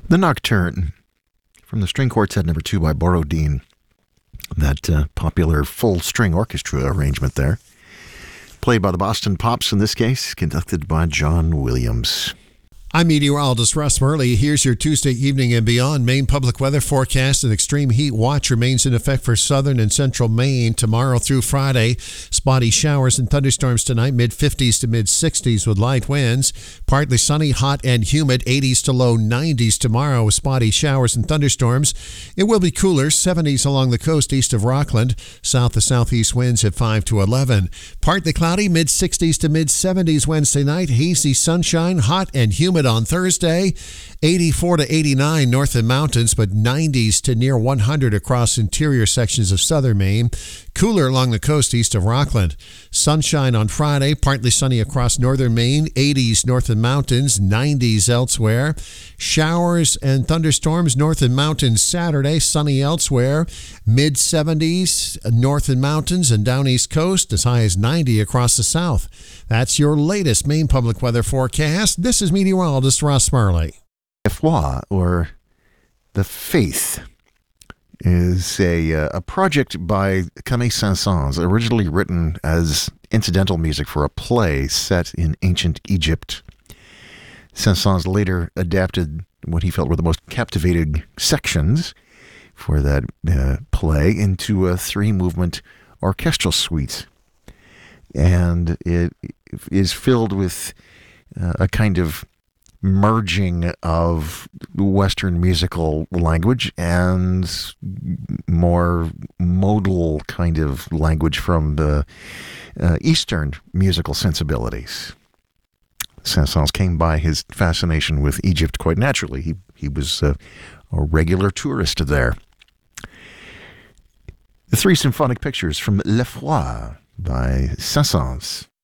The Nocturne from the String Quartet No. 2 by Borodin. That popular full string orchestra arrangement there. Played by the Boston Pops in this case, conducted by John Williams. I'm meteorologist Russ Murley. Here's your Tuesday evening and beyond Maine public weather forecast. An extreme heat watch remains in effect for southern and central Maine tomorrow through Friday. Spotty showers and thunderstorms tonight, mid-50s to mid-60s with light winds. Partly sunny, hot and humid, 80s to low 90s tomorrow with spotty showers and thunderstorms. It will be cooler, 70s along the coast east of Rockland. South to southeast winds at 5 to 11. Partly cloudy, mid-60s to mid-70s Wednesday night. Hazy sunshine, hot and humid on Thursday, 84 to 89 north and mountains, but 90s to near 100 across interior sections of southern Maine. Cooler along the coast east of Rockland. Sunshine on Friday, partly sunny across northern Maine, 80s north and mountains, 90s elsewhere. Showers and thunderstorms north and mountains Saturday, sunny elsewhere, mid-70s north and mountains and down east coast, as high as 90 across the south. That's your latest Maine public weather forecast. This is meteorologist Russ Murley. The Foi, or The Faith, is a project by Camille Saint-Saëns, originally written as incidental music for a play set in ancient Egypt. Saint-Saëns later adapted what he felt were the most captivating sections for that play into a three-movement orchestral suite. And it is filled with a kind of merging of Western musical language and more modal kind of language from the Eastern musical sensibilities. Saint-Saëns came by his fascination with Egypt quite naturally. He was a regular tourist there. The three symphonic pictures from Le Foi by Saint-Saëns.